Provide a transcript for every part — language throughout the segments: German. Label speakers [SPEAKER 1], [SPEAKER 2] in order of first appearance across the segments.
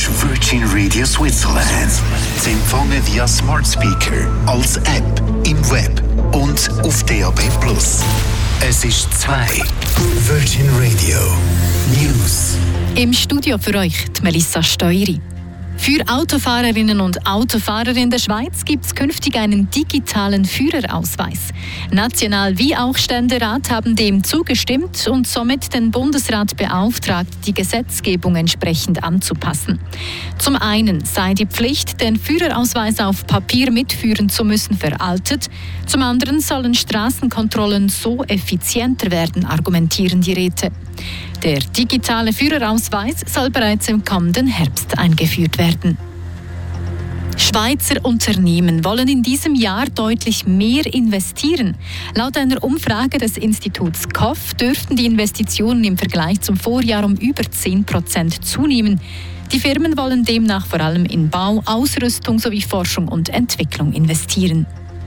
[SPEAKER 1] ist Virgin Radio Switzerland. Sie empfangen via Smart Speaker, als App, im Web und auf DAB+. Es ist 2. Virgin Radio News.
[SPEAKER 2] Im Studio für euch die Melissa Steueri. Für Autofahrerinnen und Autofahrer in der Schweiz gibt es künftig einen digitalen Führerausweis. National- wie auch Ständerat haben dem zugestimmt und somit den Bundesrat beauftragt, die Gesetzgebung entsprechend anzupassen. Zum einen sei die Pflicht, den Führerausweis auf Papier mitführen zu müssen, veraltet. Zum anderen sollen Straßenkontrollen so effizienter werden, argumentieren die Räte. Der digitale Führerausweis soll bereits im kommenden Herbst eingeführt werden. Schweizer Unternehmen wollen in diesem Jahr deutlich mehr investieren. Laut einer Umfrage des Instituts KOF dürften die Investitionen im Vergleich zum Vorjahr um über 10% zunehmen. Die Firmen wollen demnach vor allem in Bau, Ausrüstung sowie Forschung und Entwicklung investieren.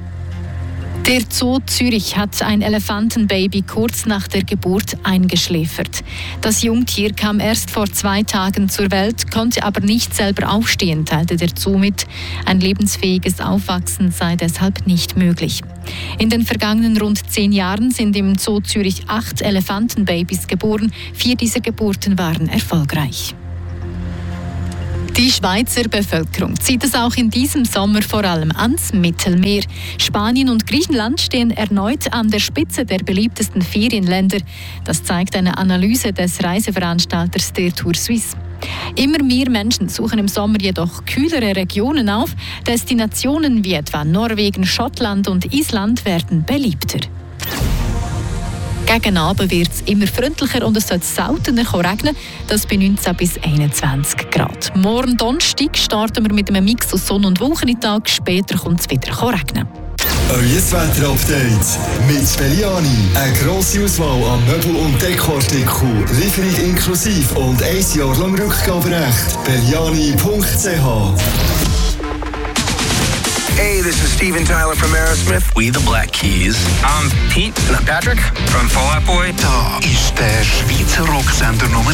[SPEAKER 2] Der Zoo Zürich hat ein Elefantenbaby kurz nach der Geburt eingeschläfert. Das Jungtier kam erst vor 2 Tagen zur Welt, konnte aber nicht selber aufstehen, teilte der Zoo mit. Ein lebensfähiges Aufwachsen sei deshalb nicht möglich. In den vergangenen rund 10 Jahren sind im Zoo Zürich 8 Elefantenbabys geboren. 4 dieser Geburten waren erfolgreich. Die Schweizer Bevölkerung zieht es auch in diesem Sommer vor allem ans Mittelmeer. Spanien und Griechenland stehen erneut an der Spitze der beliebtesten Ferienländer. Das zeigt eine Analyse des Reiseveranstalters der Tour Suisse. Immer mehr Menschen suchen im Sommer jedoch kühlere Regionen auf. Destinationen wie etwa Norwegen, Schottland und Island werden beliebter. Gegen Abend wird es immer freundlicher und es soll seltener regnen, das bei 19 bis 21 Grad. Morgen Donnerstag starten wir mit einem Mix aus Sonne und Wolkentag, später kommt es wieder regnen.
[SPEAKER 3] Euer Wetterupdate mit Belliani. Eine grosse Auswahl an Möbel- und Dekoartikeln, Lieferung inklusive und 1 Jahr lang Rückgaberecht. Belliani.ch.
[SPEAKER 4] Hey, this is Steven Tyler from Aerosmith.
[SPEAKER 1] We the Black Keys.
[SPEAKER 4] I'm Pete. And I'm Patrick from Fall Out Boy.
[SPEAKER 1] Da ist der Schweizer Rocksender Nummer